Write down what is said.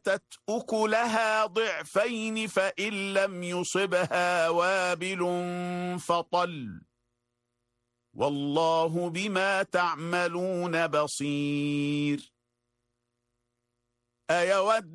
آتت أكلها ضعفين فإن لم يصبها وابل فطل والله بما تعملون بصير. أيود